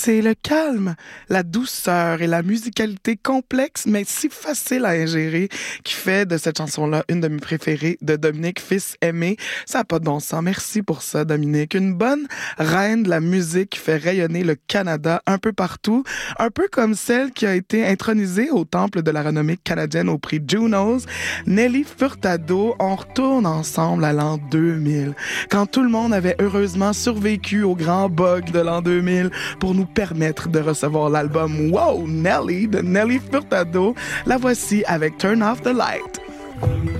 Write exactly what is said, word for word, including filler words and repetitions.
C'est le calme, la douceur et la musicalité complexe mais si facile à ingérer qui fait de cette chanson-là une de mes préférées de Dominique Fils-Aimé. Ça n'a pas de bon sens. Merci pour ça, Dominique. Une bonne reine de la musique qui fait rayonner le Canada un peu partout, un peu comme celle qui a été intronisée au Temple de la renommée canadienne au prix Junos, Nelly Furtado. On retourne ensemble à l'an deux mille, quand tout le monde avait heureusement survécu au grand bug de l'an deux mille pour nous permettre de recevoir l'album Wow Nelly de Nelly Furtado. La voici avec Turn Off the Light.